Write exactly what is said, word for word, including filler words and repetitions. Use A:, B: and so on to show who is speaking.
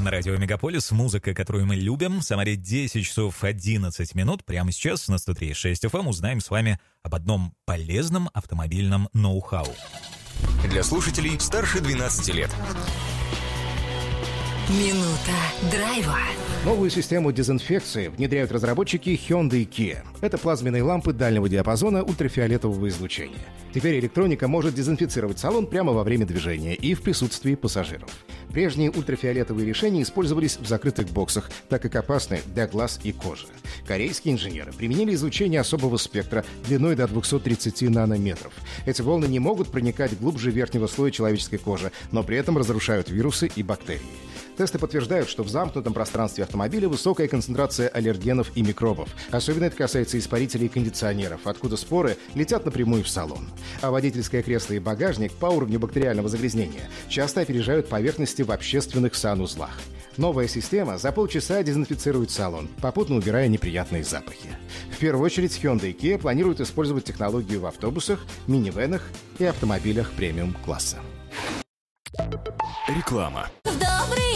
A: на радио Мегаполис. Музыка, которую мы любим. Самаре десять часов одиннадцать минут. Прямо сейчас на сто три и шесть эф эм узнаем с вами об одном полезном автомобильном ноу-хау.
B: Для слушателей старше двенадцати лет.
C: Минута драйва.
D: Новую систему дезинфекции внедряют разработчики Hyundai и Kia. Это плазменные лампы дальнего диапазона ультрафиолетового излучения. Теперь электроника может дезинфицировать салон прямо во время движения и в присутствии пассажиров. Прежние ультрафиолетовые решения использовались в закрытых боксах, так как опасны для глаз и кожи. Корейские инженеры применили излучение особого спектра длиной до двухсот тридцати нанометров. Эти волны не могут проникать глубже верхнего слоя человеческой кожи, но при этом разрушают вирусы и бактерии. Тесты подтверждают, что в замкнутом пространстве автомобиля высокая концентрация аллергенов и микробов. Особенно это касается испарителей и кондиционеров, откуда споры летят напрямую в салон. А водительское кресло и багажник по уровню бактериального загрязнения часто опережают поверхности в общественных санузлах. Новая система за полчаса дезинфицирует салон, попутно убирая неприятные запахи. В первую очередь Hyundai и Kia планируют использовать технологию в автобусах, минивэнах и автомобилях премиум-класса.
B: Реклама.